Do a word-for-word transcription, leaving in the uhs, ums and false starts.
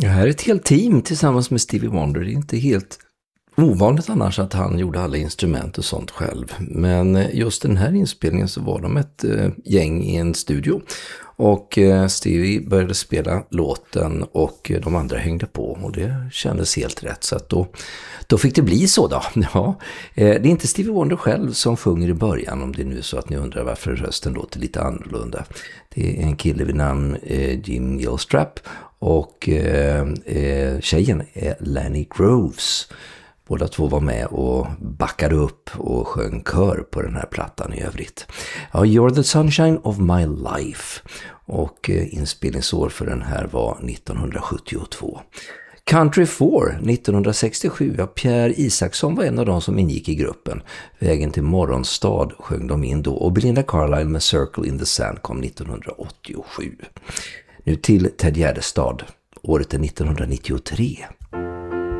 Det här är ett helt team tillsammans med Stevie Wonder. Det är inte helt ovanligt annars att han gjorde alla instrument och sånt själv. Men just den här inspelningen så var de ett eh, gäng i en studio. Och eh, Stevie började spela låten och de andra hängde på. Och det kändes helt rätt. Så att då, då fick det bli så då. Ja, eh, det är inte Stevie Wonder själv som sjunger i början. Om det är nu så att ni undrar varför rösten låter lite annorlunda. Det är en kille vid namn eh, Jim Gilstrap. Och eh, eh, tjejen är Lenny Groves. Båda två var med och backade upp och sjöng kör på den här plattan i övrigt. Ja, You're the Sunshine of My Life. Och eh, inspelningsår för den här var nittonhundrasjuttiotvå. Country four nittonhundrasextiosju. Ja, Pierre Isaksson var en av de som ingick i gruppen. Vägen till Morgonstad sjöng de in då. Och Belinda Carlisle med Circle in the Sand kom nittonhundraåttiosju. Nu till Ted Gärdestad. Året är nittonhundranittiotre.